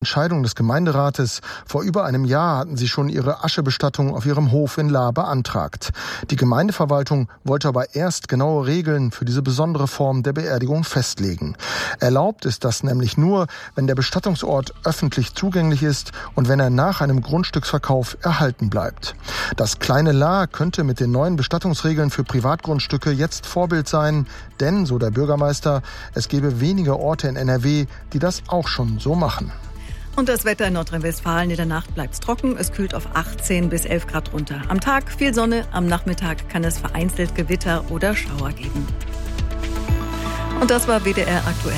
Entscheidung des Gemeinderates. Vor über einem Jahr hatten sie schon ihre Aschebestattung auf ihrem Hof in Lahr beantragt. Die Gemeindeverwaltung wollte aber erst genaue Regeln für diese besondere Form der Beerdigung festlegen. Erlaubt ist das nämlich nur, wenn der Bestattungsort öffentlich zugänglich ist und wenn er nach einem Grundstücksverkauf erhalten bleibt. Das kleine Lahr könnte mit den neuen Bestattungsregeln für Privatgrundstücke jetzt Vorbild sein, denn, so der Bürgermeister, es gäbe wenige Orte in NRW, die das auch schon so machen. Und das Wetter in Nordrhein-Westfalen: in der Nacht bleibt es trocken, es kühlt auf 18 bis 11 Grad runter. Am Tag viel Sonne, am Nachmittag kann es vereinzelt Gewitter oder Schauer geben. Und das war WDR aktuell.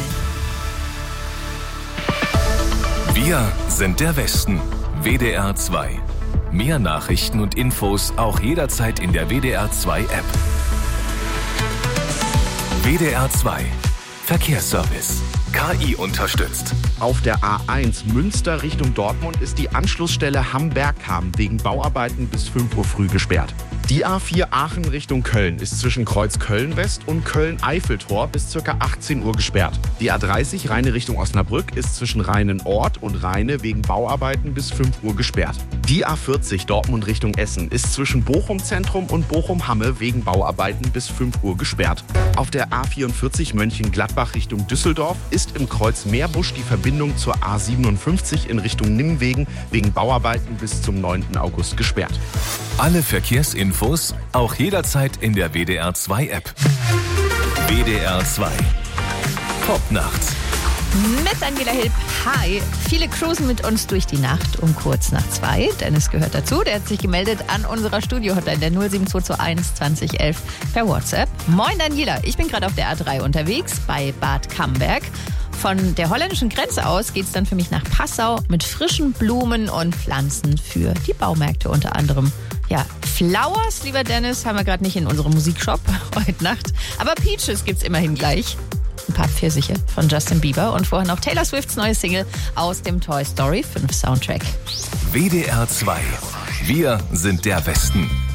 Wir sind der Westen. WDR 2. Mehr Nachrichten und Infos auch jederzeit in der WDR 2 App. WDR 2. Verkehrsservice. KI unterstützt. Auf der A1 Münster Richtung Dortmund ist die Anschlussstelle Hamm-Bergham wegen Bauarbeiten bis 5 Uhr früh gesperrt. Die A4 Aachen Richtung Köln ist zwischen Kreuz Köln-West und Köln-Eiffeltor bis ca. 18 Uhr gesperrt. Die A30 Rheine Richtung Osnabrück ist zwischen Rheinen-Ort und Rheine wegen Bauarbeiten bis 5 Uhr gesperrt. Die A40 Dortmund Richtung Essen ist zwischen Bochum-Zentrum und Bochum-Hamme wegen Bauarbeiten bis 5 Uhr gesperrt. Auf der A44 Mönchengladbach Richtung Düsseldorf ist im Kreuz Meerbusch die Verbindung zur A57 in Richtung Nimwegen wegen Bauarbeiten bis zum 9. August gesperrt. Alle Verkehrsinfos auch jederzeit in der WDR 2 App. WDR 2. Top nachts. Mit Daniela Hilb. Hi. Viele cruisen mit uns durch die Nacht um kurz nach 2. Dennis gehört dazu. Der hat sich gemeldet an unserer Studio-Hotline der 07221 2011 per WhatsApp. Moin Daniela, ich bin gerade auf der A3 unterwegs bei Bad Camberg. Von der holländischen Grenze aus geht es dann für mich nach Passau mit frischen Blumen und Pflanzen für die Baumärkte unter anderem. Ja, Flowers, lieber Dennis, haben wir gerade nicht in unserem Musikshop heute Nacht. Aber Peaches gibt's immerhin gleich. Ein paar Pfirsiche von Justin Bieber und vorher noch Taylor Swifts neue Single aus dem Toy Story 5 Soundtrack. WDR 2. Wir sind der Westen.